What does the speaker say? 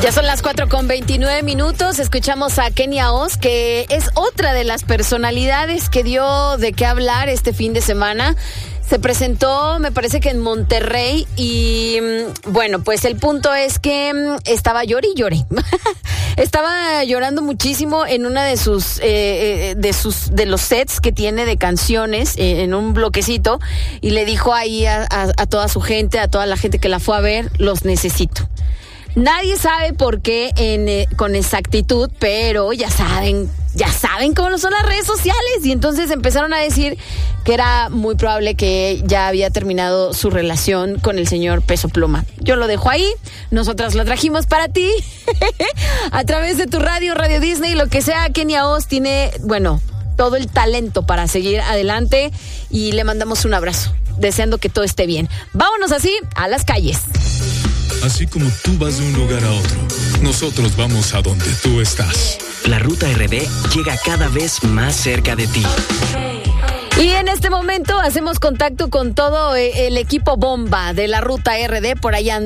Ya son las 4:29. Escuchamos a Kenia Oz, que es otra de las personalidades que dio de qué hablar este fin de semana. Se presentó, me parece que en Monterrey, y bueno, pues el punto es que estaba llore y llore. Estaba llorando muchísimo en una de los sets que tiene de canciones en un bloquecito, y le dijo ahí a toda su gente, a toda la gente que la fue a ver: los necesito. Nadie sabe por qué con exactitud, pero ya saben cómo son las redes sociales, y entonces empezaron a decir que era muy probable que ya había terminado su relación con el señor Peso Pluma. Yo lo dejo ahí, nosotras lo trajimos para ti a través de tu Radio Disney, lo que sea. Kenia Oz tiene, bueno, todo el talento para seguir adelante, y le mandamos un abrazo, deseando que todo esté bien. Vámonos así a las calles. Así como tú vas de un lugar a otro, nosotros vamos a donde tú estás. La Ruta RD llega cada vez más cerca de ti. Y en este momento hacemos contacto con todo el equipo bomba de la Ruta RD. Por allá